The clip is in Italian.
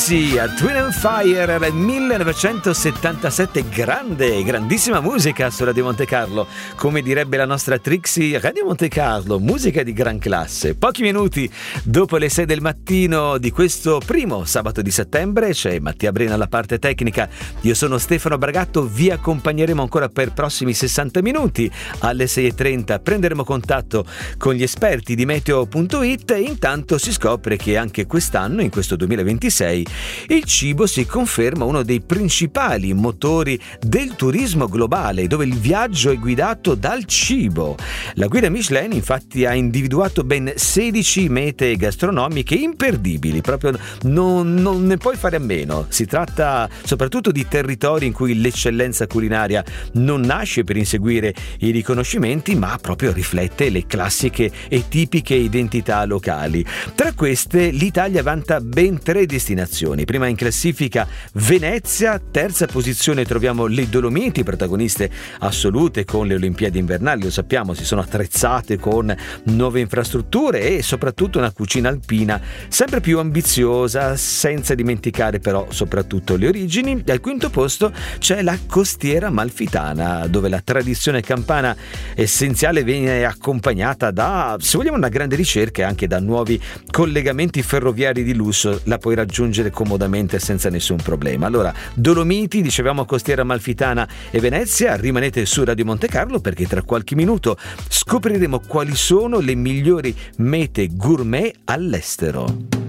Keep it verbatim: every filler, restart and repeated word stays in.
Sì, a Twin and Fire era il millenovecentosettantasette, grande, grandissima musica su Radio Monte Carlo, come direbbe la nostra Trixie. Radio Monte Carlo, musica di gran classe. Pochi minuti dopo le sei del mattino di questo primo sabato di settembre c'è Mattia Brena alla parte tecnica, io sono Stefano Bragatto, vi accompagneremo ancora per prossimi sessanta minuti. Alle sei e trenta prenderemo contatto con gli esperti di meteo punto it e intanto si scopre che anche quest'anno, in questo duemilaventisei, il cibo si conferma uno dei principali motori del turismo globale, dove il viaggio è guidato dal cibo. La guida Michelin infatti ha individuato ben sedici mete gastronomiche imperdibili, proprio non, non ne puoi fare a meno. Si tratta soprattutto di territori in cui l'eccellenza culinaria non nasce per inseguire i riconoscimenti, ma proprio riflette le classiche e tipiche identità locali. Tra queste l'Italia vanta ben tre destinazioni. Prima in classifica Venezia, terza posizione troviamo le Dolomiti, protagoniste assolute con le Olimpiadi invernali, lo sappiamo, si sono attrezzate con nuove infrastrutture e soprattutto una cucina alpina sempre più ambiziosa, senza dimenticare però soprattutto le origini. Al quinto posto c'è la Costiera Amalfitana, dove la tradizione campana essenziale viene accompagnata da, se vogliamo, una grande ricerca e anche da nuovi collegamenti ferroviari di lusso. La puoi raggiungere comodamente senza nessun problema. Allora, Dolomiti, dicevamo Costiera Amalfitana e Venezia, rimanete su Radio Monte Carlo perché tra qualche minuto scopriremo quali sono le migliori mete gourmet all'estero.